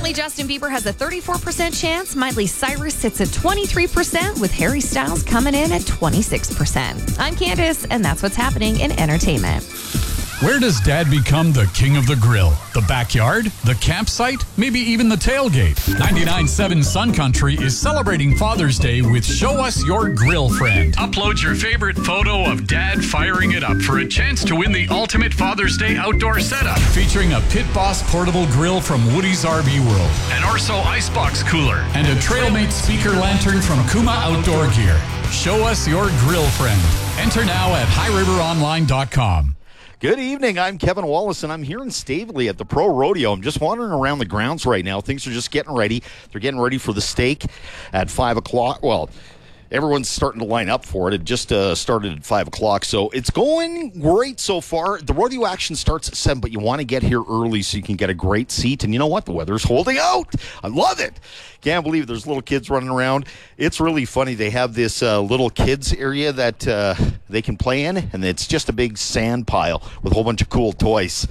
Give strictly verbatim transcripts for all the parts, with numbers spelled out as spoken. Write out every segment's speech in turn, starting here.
Currently, Justin Bieber has a thirty-four percent chance. Miley Cyrus sits at twenty-three percent, with Harry Styles coming in at twenty-six percent. I'm Candace, and that's what's happening in entertainment. Where does Dad become the king of the grill? The backyard? The campsite? Maybe even the tailgate? ninety-nine point seven Sun Country is celebrating Father's Day with Show Us Your Grill Friend. Upload your favorite photo of Dad firing it up for a chance to win the ultimate Father's Day outdoor setup, featuring a Pit Boss portable grill from Woody's R V World, an Orso Icebox cooler, and a Trailmate speaker lantern from Kuma Outdoor Gear. Show Us Your Grill Friend. Enter now at high river online dot com. Good evening. I'm Kevin Wallace, and I'm here in Staveley at the Pro Rodeo. I'm just wandering around the grounds right now. Things are just getting ready. They're getting ready for the stake at five o'clock. Well, everyone's starting to line up for it. It just uh, started at five o'clock, so it's going great so far. The rodeo action starts at seven, but you want to get here early so you can get a great seat. And you know what? The weather's holding out. I love it. Can't believe there's little kids running around. It's really funny. They have this uh, little kids area that uh, they can play in, and it's just a big sand pile with a whole bunch of cool toys.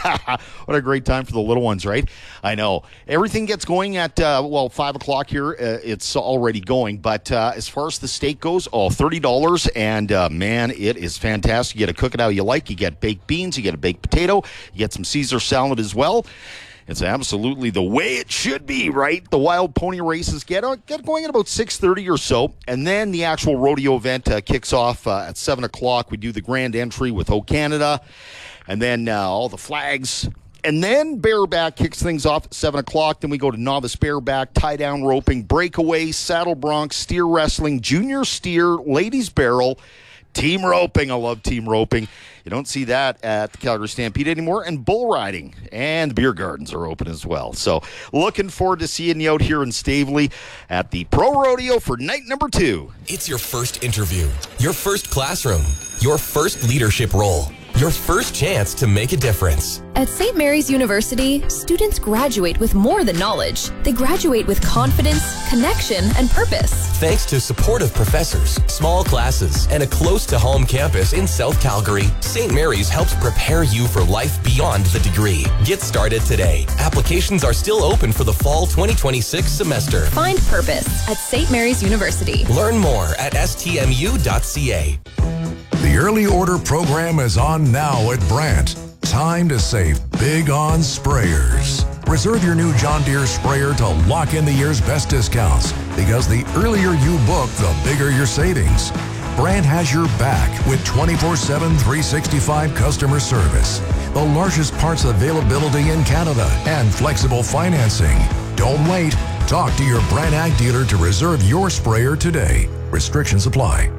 What a great time for the little ones, right? I know. Everything gets going at, uh, well, five o'clock here. Uh, it's already going. But uh, as far as the steak goes, oh, thirty dollars, and uh, man, it is fantastic. You get to cook it how you like. You get baked beans. You get a baked potato. You get some Caesar salad as well. It's absolutely the way it should be, right? The wild pony races get get going at about six thirty or so, and then the actual rodeo event uh, kicks off uh, at seven o'clock. We do the grand entry with O Canada, and then uh, all the flags. And then bareback kicks things off at seven o'clock. Then we go to novice bareback, tie-down roping, breakaway, saddle bronc, steer wrestling, junior steer, ladies barrel, team roping. I love team roping. You don't see that at the Calgary Stampede anymore. And bull riding. And the beer gardens are open as well. So looking forward to seeing you out here in Staveley at the Pro Rodeo for night number two. It's your first interview, your first classroom, your first leadership role, your first chance to make a difference. At Saint Mary's University, students graduate with more than knowledge. They graduate with confidence, connection, and purpose. Thanks to supportive professors, small classes, and a close-to-home campus in South Calgary, Saint Mary's helps prepare you for life beyond the degree. Get started today. Applications are still open for the fall twenty twenty-six semester. Find purpose at Saint Mary's University. Learn more at s t m u dot c a. The early order program is on now at Brandt. Time to save big on sprayers. Reserve your new John Deere sprayer to lock in the year's best discounts, because the earlier you book, the bigger your savings. Brandt has your back with twenty-four seven, three sixty-five customer service, the largest parts availability in Canada, and flexible financing. Don't wait. Talk to your Brandt Ag dealer to reserve your sprayer today. Restrictions apply.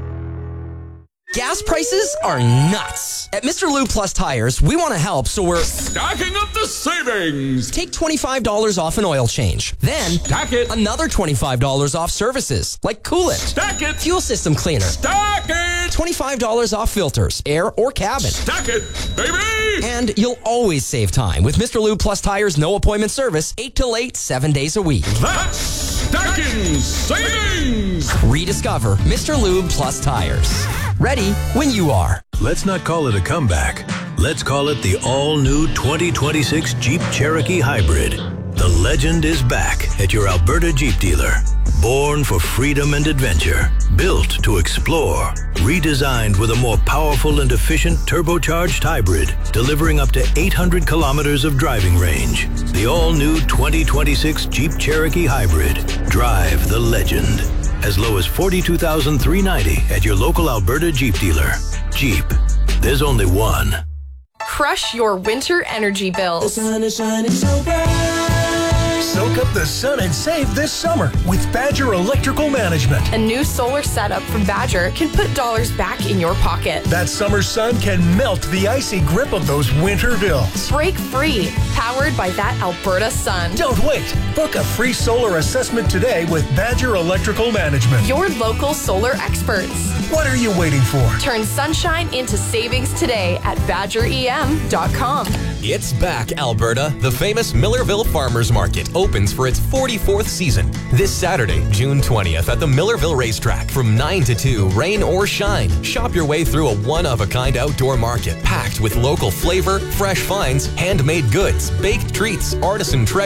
Gas prices are nuts. At Mister Lube Plus Tires, we want to help, so we're stacking up the savings. Take twenty-five dollars off an oil change. Then, stack it. Another twenty-five dollars off services, like coolant. Stack it. Fuel system cleaner. Stack it. twenty-five dollars off filters, air or cabin. Stack it, baby. And you'll always save time with Mister Lube Plus Tires no appointment service, eight till eight, seven days a week. That's stacking savings. Rediscover Mister Lube Plus Tires. Ready when you are. Let's not call it a comeback. Let's call it the all-new twenty twenty-six Jeep Cherokee Hybrid. The legend is back at your Alberta Jeep dealer. Born for freedom and adventure, built to explore, redesigned with a more powerful and efficient turbocharged hybrid, delivering up to eight hundred kilometers of driving range. The all-new twenty twenty-six Jeep Cherokee Hybrid. Drive the legend. As low as forty-two thousand three hundred ninety dollars at your local Alberta Jeep dealer. Jeep. There's only one. Crush your winter energy bills. The sun is shining so bright. Soak up the sun and save this summer with Badger Electrical Management. A new solar setup from Badger can put dollars back in your pocket. That summer sun can melt the icy grip of those winter bills. Break free, powered by that Alberta sun. Don't wait. Book a free solar assessment today with Badger Electrical Management. Your local solar experts. What are you waiting for? Turn sunshine into savings today at badger e m dot com. It's back, Alberta. The famous Millerville Farmers Market opens for its forty-fourth season this Saturday, June twentieth at the Millerville Racetrack from nine to two, rain or shine. Shop your way through a one-of-a-kind outdoor market packed with local flavor, fresh finds, handmade goods, baked treats, artisan treasures,